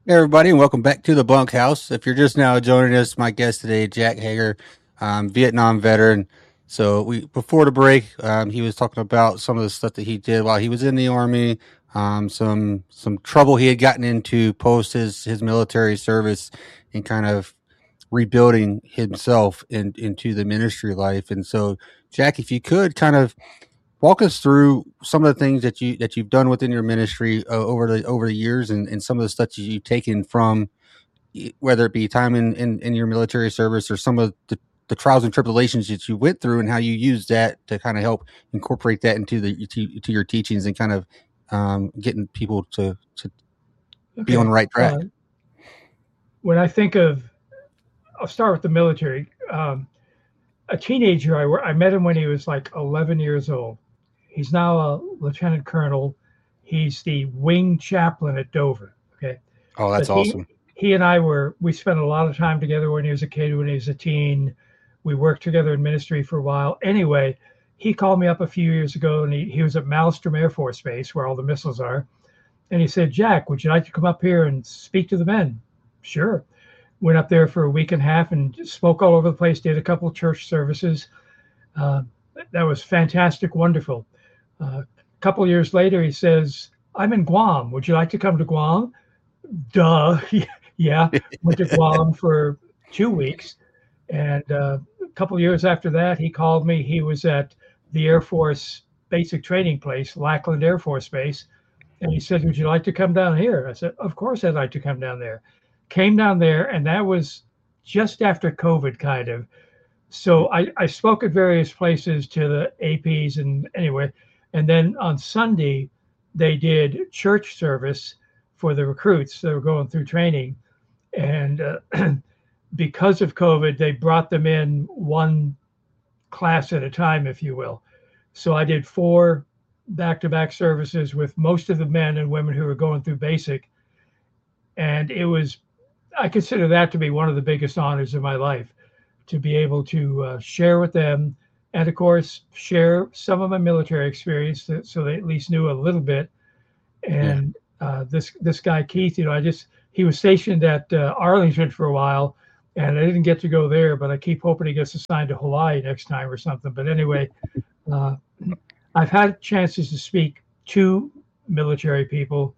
Hey everybody, and welcome back to the Bunkhouse. If you're just now joining us, my guest today, Jack Hager, Vietnam veteran. So we before the break, he was talking about some of the stuff that he did while he was in the army, some trouble he had gotten into post his military service, and kind of rebuilding himself into the ministry life. And so, Jack, if you could kind of walk us through some of the things that you've done within your ministry over the years, and some of the stuff that you've taken from whether it be time in your military service or some of the trials and tribulations that you went through and how you use that to kind of help incorporate that into to your teachings and kind of getting people to be on the Okay. right track. When I think of, I'll start with the military. A teenager, I met him when he was like 11 years old. He's now a lieutenant colonel. He's the wing chaplain at Dover. Okay. Oh, But that's awesome. he and we spent a lot of time together when he was a kid, when he was a teen. We worked together in ministry for a while. Anyway, he called me up a few years ago and he was at Malmstrom Air Force Base where all the missiles are. And he said, Jack, would you like to come up here and speak to the men? Sure. Went up there for a week and a half and spoke all over the place, did a couple of church services. Uh, that was fantastic, wonderful. A couple of years later, he says, I'm in Guam. Would you like to come to Guam? Duh. Yeah. Went to Guam for 2 weeks. And a couple of years after that, he called me. He was at the Air Force basic training place, Lackland Air Force Base. And he said, would you like to come down here? I said, of course I'd like to come down there. Came down there, and that was just after COVID, kind of. So I spoke at various places to the APs, and anyway, and then on Sunday, they did church service for the recruits that were going through training. And because of COVID, they brought them in one class at a time, if you will. So I did 4 back-to-back services with most of the men and women who were going through basic, and I consider that to be one of the biggest honors of my life, to be able to share with them, and of course share some of my military experience, so they at least knew a little bit. Yeah. And this guy Keith, he was stationed at Arlington for a while, and I didn't get to go there, but I keep hoping he gets assigned to Hawaii next time or something. But anyway, uh, I've had chances to speak to military people,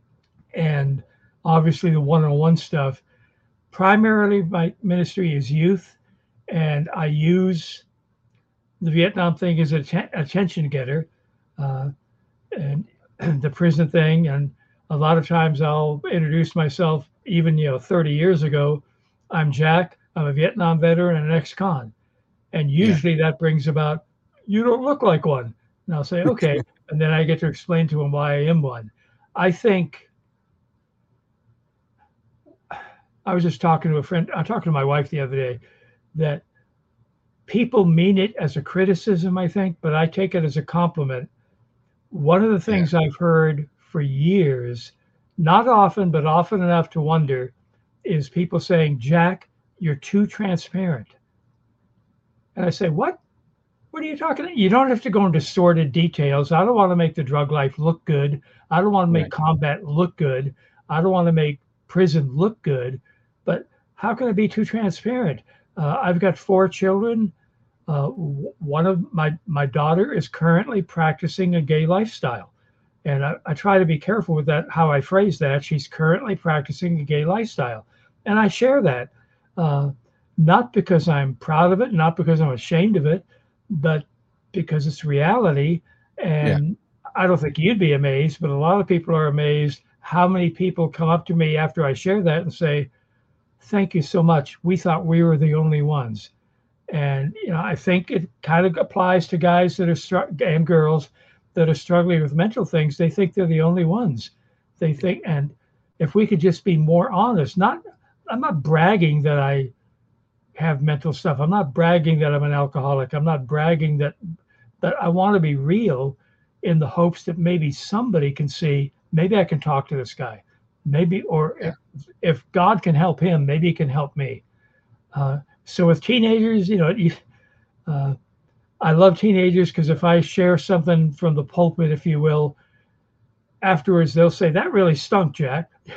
and obviously the one-on-one stuff. Primarily, my ministry is youth, and I use the Vietnam thing as an attention getter, uh, and the prison thing. And a lot of times I'll introduce myself, even 30 years ago. I'm Jack. I'm a Vietnam veteran and an ex-con, and Yeah. usually that brings about, you don't look like one. And I'll say, okay, and then I get to explain to them why I am one. I think I was just talking to a friend. I talked to my wife the other day that people mean it as a criticism, I think, but I take it as a compliment. One of the Yeah. things I've heard for years, not often, but often enough to wonder, is people saying, Jack, you're too transparent. And I say, what? What are you talking about? You don't have to go into sordid details. I don't want to make the drug life look good. I don't want to make Right. combat look good. I don't want to make prison look good. But how can I be too transparent? I've got 4 children. One of my daughter is currently practicing a gay lifestyle, and I try to be careful with that how I phrase that. She's currently practicing a gay lifestyle, and I share that, uh, not because I'm proud of it, not because I'm ashamed of it, but because it's reality. Yeah. And I don't think you'd be amazed, but a lot of people are amazed how many people come up to me after I share that and say, "Thank you so much. We thought we were the only ones." And I think it kind of applies to guys that are and girls that are struggling with mental things. They think they're the only ones. They think, and if we could just be more honest, I'm not bragging that I have mental stuff. I'm not bragging that I'm an alcoholic. I'm not bragging that, but I want to be real in the hopes that maybe somebody can see, maybe I can talk to this guy. Maybe, or Yeah. if God can help him, maybe he can help me. So with teenagers, uh, I love teenagers because if I share something from the pulpit, if you will, afterwards they'll say, that really stunk, Jack.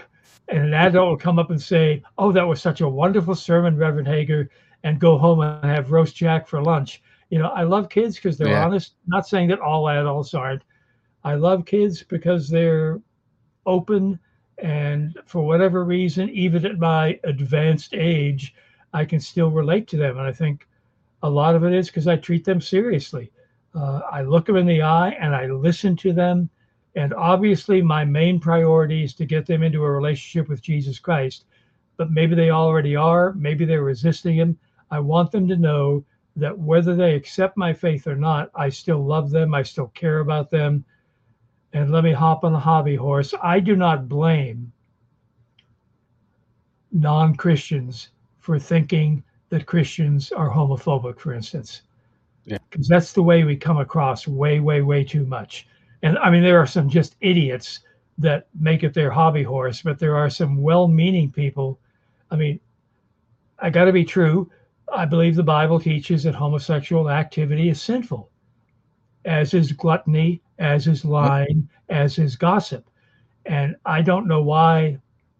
and an adult will come up and say, "Oh, that was such a wonderful sermon, Reverend Hager," and go home and have roast jack for lunch. I love kids because they're Yeah. honest. Not saying that all adults aren't. I love kids because they're open, and for whatever reason, even at my advanced age, I can still relate to them. And I think a lot of it is because I treat them seriously. I look them in the eye and I listen to them. And obviously, my main priority is to get them into a relationship with Jesus Christ. But maybe they already are, maybe they're resisting Him. I want them to know that whether they accept my faith or not, I still love them, I still care about them. And let me hop on the hobby horse. I do not blame non Christians for thinking that Christians are homophobic, for instance, Yeah. because that's the way we come across way, way, way too much. And I mean, there are some just idiots that make it their hobby horse, but there are some well meaning people. I mean, I got to be true. I believe the Bible teaches that homosexual activity is sinful, as is gluttony, as is Yep. lying, as is gossip. And I don't know why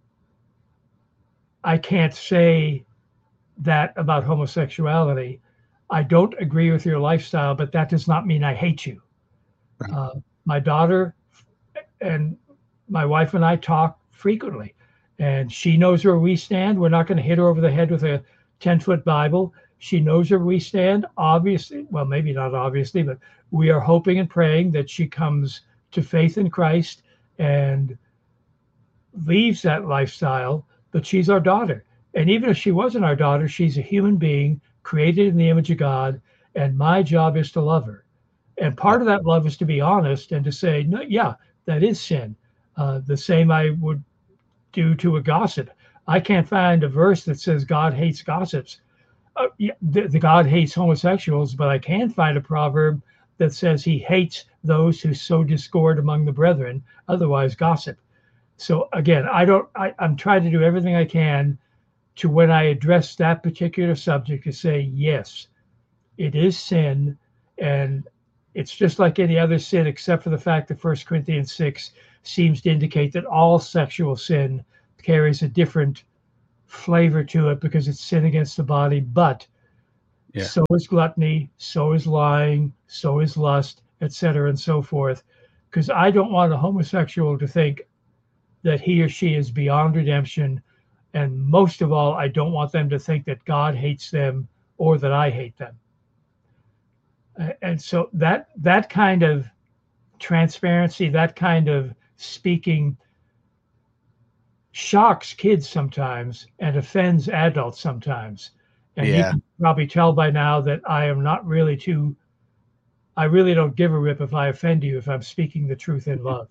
I can't say that about homosexuality. I don't agree with your lifestyle, but that does not mean I hate you. Right. My daughter and my wife and I talk frequently, and she knows where we stand. We're not going to hit her over the head with a 10-foot Bible. She knows where we stand. Obviously, well, maybe not obviously, but we are hoping and praying that she comes to faith in Christ and leaves that lifestyle. But she's our daughter. And even if she wasn't our daughter, she's a human being created in the image of God. And my job is to love her. And Yeah. part of that love is to be honest and to say, no, yeah, that is sin. The same I would do to a gossip. I can't find a verse that says God hates gossips. Yeah, the God hates homosexuals, but I can find a proverb that says he hates those who sow discord among the brethren, otherwise gossip. So again, I'm trying to do everything I can to, when I address that particular subject, to say, yes, it is sin. And it's just like any other sin, except for the fact that 1 Corinthians 6 seems to indicate that all sexual sin carries a different flavor to it because it's sin against the body. But Yeah. so is gluttony, so is lying, so is lust, etc., and so forth. Because I don't want a homosexual to think that he or she is beyond redemption. And most of all, I don't want them to think that God hates them or that I hate them. And so that kind of transparency, that kind of speaking shocks kids sometimes and offends adults sometimes. And you Yeah. can probably tell by now that I am not really too, I really don't give a rip if I offend you if I'm speaking the truth in love.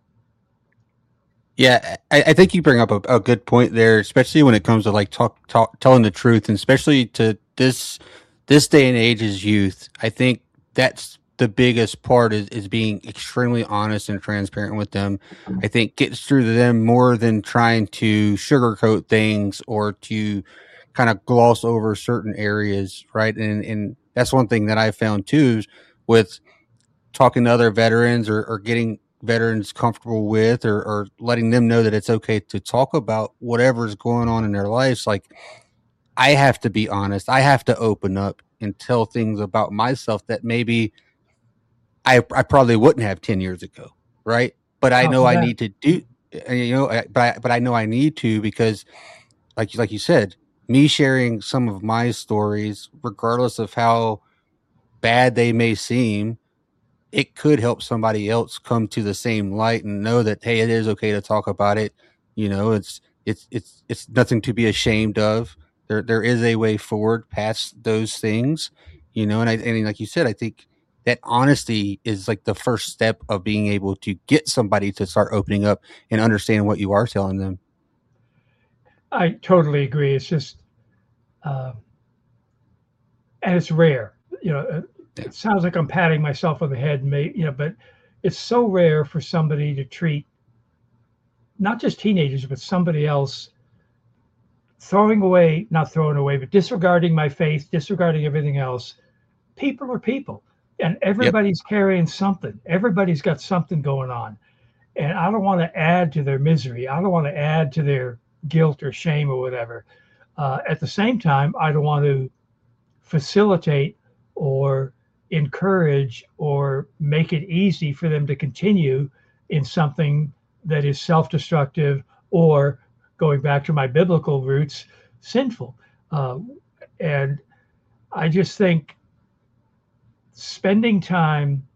Yeah, I think you bring up a good point there, especially when it comes to like telling the truth, and especially to this day and age as youth. I think that's the biggest part is being extremely honest and transparent with them. I think gets through to them more than trying to sugarcoat things or to kind of gloss over certain areas, right? And that's one thing that I found too is with talking to other veterans or getting veterans comfortable with or letting them know that it's okay to talk about whatever's going on in their lives. Like, I have to be honest. I have to open up and tell things about myself that maybe I probably wouldn't have 10 years ago. Right. But I Copy know I that. need to do, but I know I need to because like you said, me sharing some of my stories, regardless of how bad they may seem, it could help somebody else come to the same light and know that, hey, it is okay to talk about it. It's nothing to be ashamed of. There is a way forward past those things. And like you said, I think that honesty is like the first step of being able to get somebody to start opening up and understand what you are telling them. I totally agree. It's just, uh, and it's rare. Yeah. It sounds like I'm patting myself on the head, but it's so rare for somebody to treat not just teenagers, but somebody else not throwing away, but disregarding my faith, disregarding everything else. People are people, and Yep. everybody's carrying something. Everybody's got something going on. And I don't want to add to their misery. I don't want to add to their guilt or shame or whatever. At the same time, I don't want to facilitate or encourage or make it easy for them to continue in something that is self-destructive or, going back to my biblical roots, sinful. And I just think spending time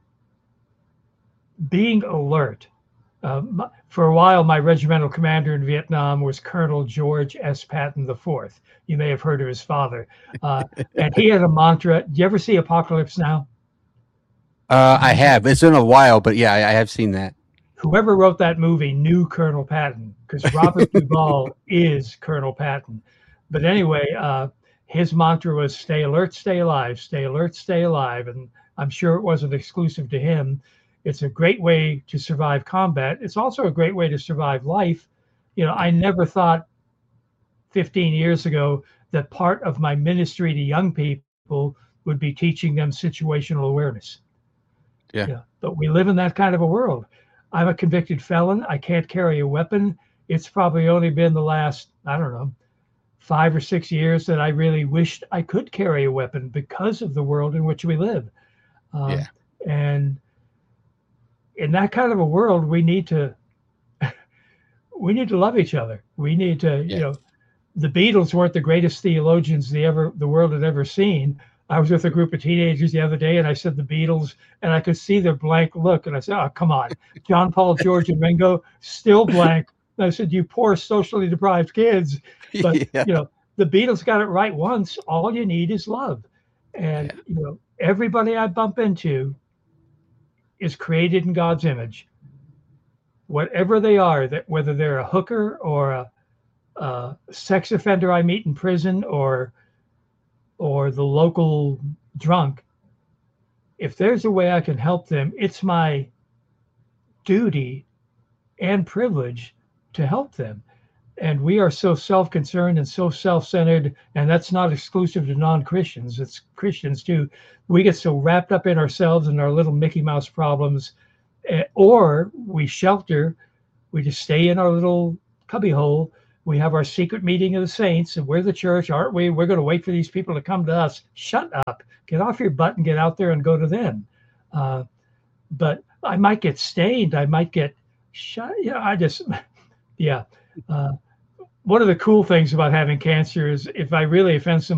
being alert. For a while, my regimental commander in Vietnam was Colonel George S. Patton IV. You may have heard of his father. And he had a mantra. Do you ever see Apocalypse Now? I have. It's been a while, but yeah, I have seen that. Whoever wrote that movie knew Colonel Patton, because Robert Duvall is Colonel Patton. But anyway, his mantra was stay alert, stay alive, stay alert, stay alive. And I'm sure it wasn't exclusive to him. It's a great way to survive combat. It's also a great way to survive life. You know, I never thought 15 years ago that part of my ministry to young people would be teaching them situational awareness. Yeah. But we live in that kind of a world. I'm a convicted felon. I can't carry a weapon. It's probably only been the last, I don't know, 5 or 6 years that I really wished I could carry a weapon because of the world in which we live. And in that kind of a world, we need to love each other. We need to, you know, the Beatles weren't the greatest theologians the world had ever seen. I was with a group of teenagers the other day, and I said the Beatles, and I could see their blank look, and I said, "Oh, come on, John, Paul, George, and Ringo, still blank." And I said, "You poor socially deprived kids." But you know, the Beatles got it right once. All you need is love, and you know, everybody I bump into is created in God's image. Whatever they are, that whether they're a hooker or a sex offender I meet in prison or the local drunk, if there's a way I can help them, it's my duty and privilege to help them. And we are so self-concerned and so self-centered, and that's not exclusive to non-Christians. It's Christians too. We get so wrapped up in ourselves and our little Mickey Mouse problems, or we shelter. We just stay in our little cubbyhole. We have our secret meeting of the saints, and we're the church, aren't we? We're going to wait for these people to come to us. Shut up. Get off your butt and get out there and go to them. But I might get stained. I might get shut. You know, I just, yeah. One of the cool things about having cancer is if I really offend somebody,